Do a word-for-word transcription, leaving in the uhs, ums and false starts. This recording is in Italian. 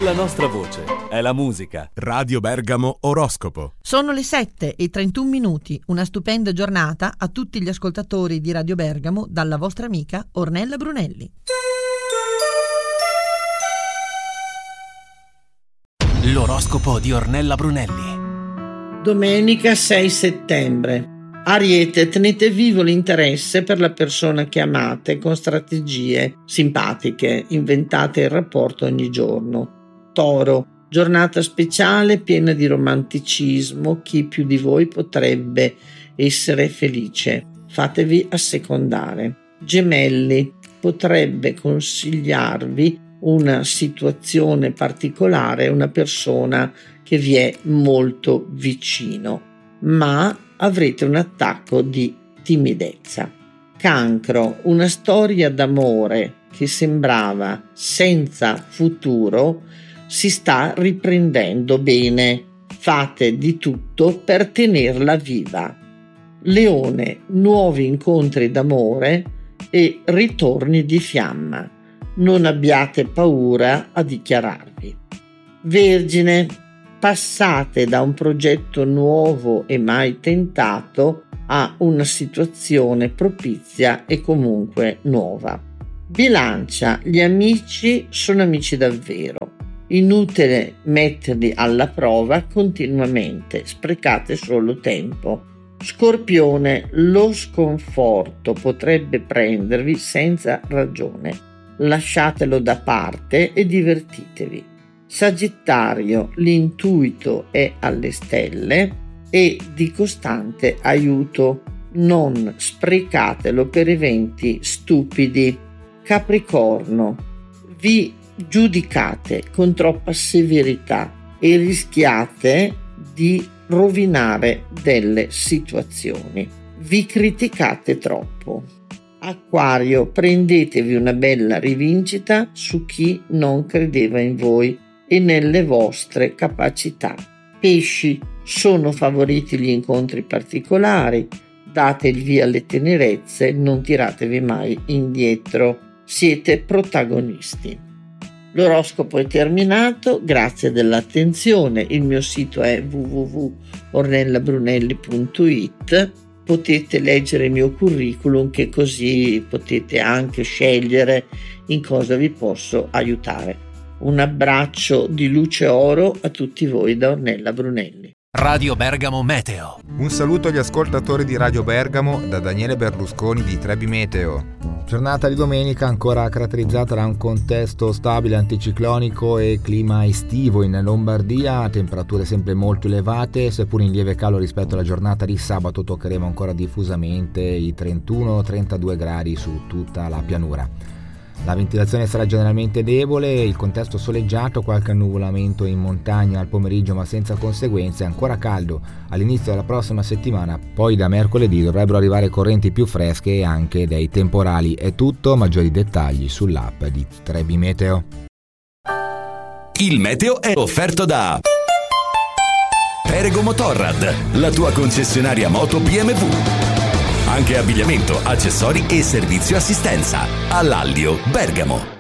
La nostra voce è la musica. Radio Bergamo Oroscopo. Sono le sette e trentuno minuti. Una stupenda giornata a tutti gli ascoltatori di Radio Bergamo dalla vostra amica Ornella Brunelli. L'oroscopo di Ornella Brunelli. Domenica sei settembre. Ariete, tenete vivo l'interesse per la persona che amate con strategie simpatiche, inventate in rapporto ogni giorno. Toro, giornata speciale piena di romanticismo, chi più di voi potrebbe essere felice. Fatevi assecondare. Gemelli, potrebbe consigliarvi una situazione particolare, una persona che vi è molto vicino, ma avrete un attacco di timidezza. Cancro, una storia d'amore che sembrava senza futuro si sta riprendendo bene. Fate di tutto per tenerla viva. Leone, nuovi incontri d'amore e ritorni di fiamma. Non abbiate paura a dichiararvi. Vergine, passate da un progetto nuovo e mai tentato a una situazione propizia e comunque nuova. Bilancia, gli amici sono amici davvero. Inutile metterli alla prova continuamente, sprecate solo tempo. Scorpione, lo sconforto potrebbe prendervi senza ragione. Lasciatelo da parte e divertitevi. Sagittario, l'intuito è alle stelle e di costante aiuto. Non sprecatelo per eventi stupidi. Capricorno, vi giudicate con troppa severità e rischiate di rovinare delle situazioni. Vi criticate troppo. Acquario, prendetevi una bella rivincita su chi non credeva in voi e nelle vostre capacità. Pesci, sono favoriti gli incontri particolari, date il via alle tenerezze, non tiratevi mai indietro, siete protagonisti. L'oroscopo è terminato, grazie dell'attenzione, il mio sito è w w w punto ornella brunelli punto i t, potete leggere il mio curriculum che così potete anche scegliere in cosa vi posso aiutare. Un abbraccio di luce oro a tutti voi da Ornella Brunelli. Radio Bergamo Meteo. Un saluto agli ascoltatori di Radio Bergamo da Daniele Berlusconi di Trebi Meteo. Giornata di domenica ancora caratterizzata da un contesto stabile anticiclonico e clima estivo in Lombardia, temperature sempre molto elevate, seppur in lieve calo rispetto alla giornata di sabato toccheremo ancora diffusamente i trentuno trentadue gradi su tutta la pianura. La ventilazione sarà generalmente debole, il contesto soleggiato, qualche annuvolamento in montagna al pomeriggio ma senza conseguenze, ancora caldo all'inizio della prossima settimana, poi da mercoledì dovrebbero arrivare correnti più fresche e anche dei temporali. È tutto, maggiori dettagli sull'app di Trebi Meteo. Il meteo è offerto da Perego Motorrad, la tua concessionaria moto B M W. Anche abbigliamento, accessori e servizio assistenza. All'Allio, Bergamo.